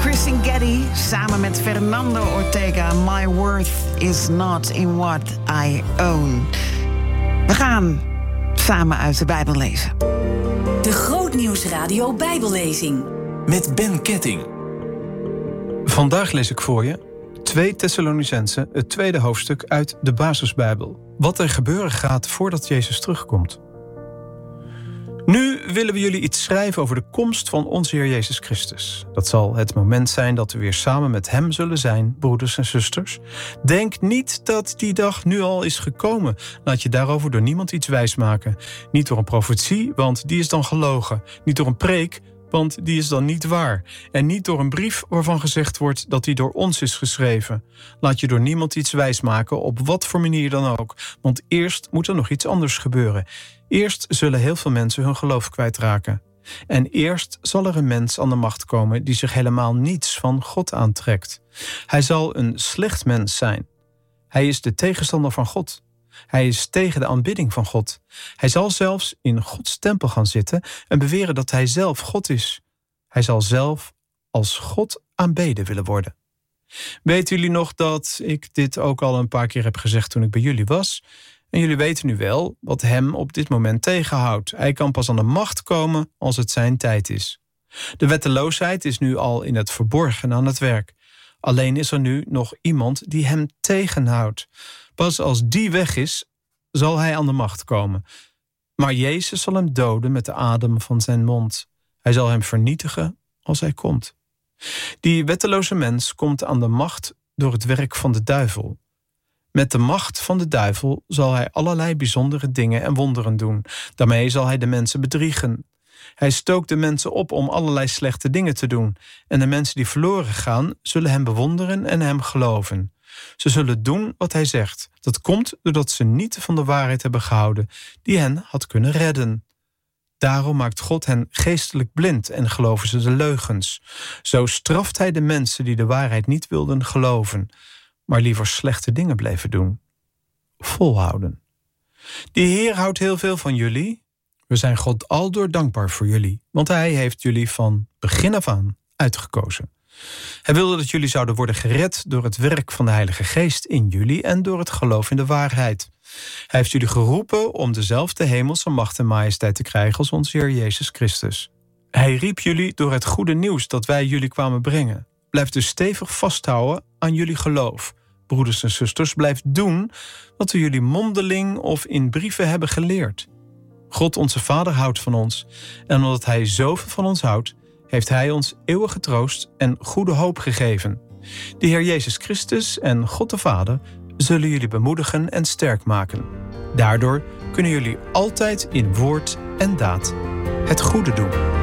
Kristen Getty samen met Fernando Ortega. My worth is not in what I own. We gaan samen uit de Bijbel lezen. De Grootnieuwsradio Bijbellezing. Met Ben Ketting. Vandaag lees ik voor je 2 Thessalonicenzen, het tweede hoofdstuk uit de basisbijbel. Wat er gebeuren gaat voordat Jezus terugkomt. Nu willen we jullie iets schrijven over de komst van onze Heer Jezus Christus. Dat zal het moment zijn dat we weer samen met Hem zullen zijn, broeders en zusters. Denk niet dat die dag nu al is gekomen. Laat je daarover door niemand iets wijsmaken. Niet door een profetie, want die is dan gelogen. Niet door een preek, want die is dan niet waar. En niet door een brief waarvan gezegd wordt dat die door ons is geschreven. Laat je door niemand iets wijsmaken, op wat voor manier dan ook. Want eerst moet er nog iets anders gebeuren. Eerst zullen heel veel mensen hun geloof kwijtraken. En eerst zal er een mens aan de macht komen die zich helemaal niets van God aantrekt. Hij zal een slecht mens zijn. Hij is de tegenstander van God. Hij is tegen de aanbidding van God. Hij zal zelfs in Gods tempel gaan zitten en beweren dat hij zelf God is. Hij zal zelf als God aanbeden willen worden. Weten jullie nog dat ik dit ook al een paar keer heb gezegd toen ik bij jullie was? En jullie weten nu wel wat hem op dit moment tegenhoudt. Hij kan pas aan de macht komen als het zijn tijd is. De wetteloosheid is nu al in het verborgen aan het werk. Alleen is er nu nog iemand die hem tegenhoudt. Pas als die weg is, zal hij aan de macht komen. Maar Jezus zal hem doden met de adem van zijn mond. Hij zal hem vernietigen als hij komt. Die wetteloze mens komt aan de macht door het werk van de duivel. Met de macht van de duivel zal hij allerlei bijzondere dingen en wonderen doen. Daarmee zal hij de mensen bedriegen. Hij stookt de mensen op om allerlei slechte dingen te doen. En de mensen die verloren gaan, zullen hem bewonderen en hem geloven. Ze zullen doen wat hij zegt. Dat komt doordat ze niet van de waarheid hebben gehouden die hen had kunnen redden. Daarom maakt God hen geestelijk blind en geloven ze de leugens. Zo straft hij de mensen die de waarheid niet wilden geloven, maar liever slechte dingen bleven doen. Volhouden. De Heer houdt heel veel van jullie. We zijn God aldoor dankbaar voor jullie, want hij heeft jullie van begin af aan uitgekozen. Hij wilde dat jullie zouden worden gered door het werk van de Heilige Geest in jullie en door het geloof in de waarheid. Hij heeft jullie geroepen om dezelfde hemelse macht en majesteit te krijgen als onze Heer Jezus Christus. Hij riep jullie door het goede nieuws dat wij jullie kwamen brengen. Blijf dus stevig vasthouden aan jullie geloof. Broeders en zusters, blijf doen wat we jullie mondeling of in brieven hebben geleerd. God onze Vader houdt van ons. En omdat hij zoveel van ons houdt, heeft hij ons eeuwige troost en goede hoop gegeven. De Heer Jezus Christus en God de Vader zullen jullie bemoedigen en sterk maken. Daardoor kunnen jullie altijd in woord en daad het goede doen.